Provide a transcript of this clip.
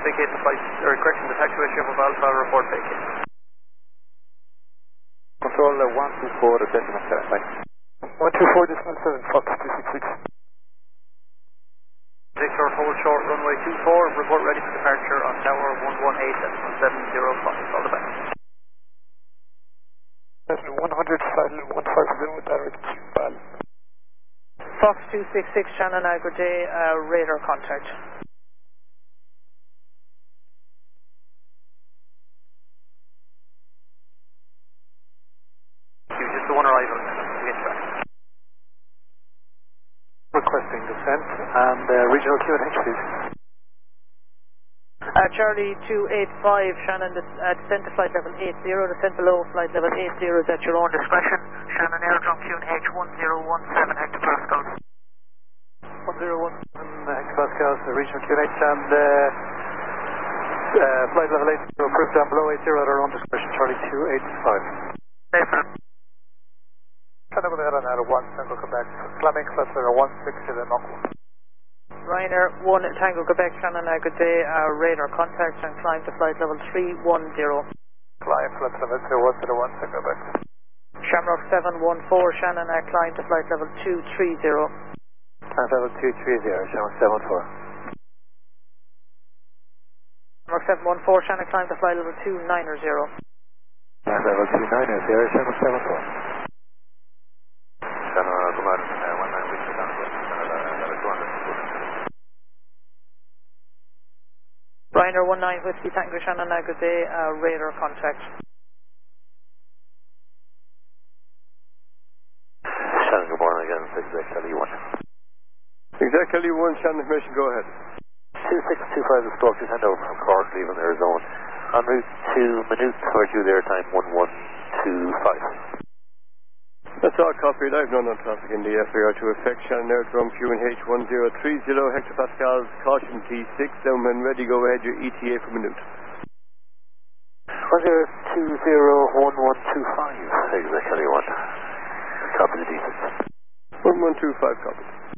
vacate the flight, or correction, the taxiway strip of Alpha, report vacate. Control 124, decimal 7, bye. 124, decimal 7, Fox 266. Victor, hold short, runway 24, report ready for departure on tower 118 at 1705, all the best. 100, flight 150, direct to Bal. Fox 266, Shannon Niagara Day, radar contact. Just the one arrival, get track. Requesting descent and regional QNH, please. Charlie 285, Shannon, descent to flight level 80, descent below flight level 80 is at your own discretion. Shannon Airdrome QNH 1017 hectopascals. 1017 hectopascals, regional QNH, and flight level 80, approved down below 80 at our own discretion, Charlie 285. Safer. Shannon, go ahead on out of 1, Tango Quebec, Fleming, flight level 160, then Mach 1. Ryanair 1 Tango Quebec, Shannon Niagara Day, radar contact and climb to flight level 310. Climb flight level 210, Tango Quebec. Shamrock 714, Shannon, climb to flight level 230. Level 230, Shamrock 74. Shamrock 714, Shannon, climb to flight level 290. Level 290, Shamrock 74. Shannon, come on, 19 whiskey down, level 200. Ryanair 19 Whiskey Tango, Shannon Niagara Day, radar contact. Shannon, good morning again, exactly 1. Exactly 1, Shannon, information, go ahead. 2625 is Stork, just hand over from Cork, leaving their zone. En route to Maynooth, towards you there, time 1125. That's all copied. I've none on traffic in the FAR to effect. Shannon Airdrome QNH 1030 hectopascals, caution T6, down when ready, go ahead, your ETA for Maynooth. 10201125, exactly 1. Copy the details. 1125, copy.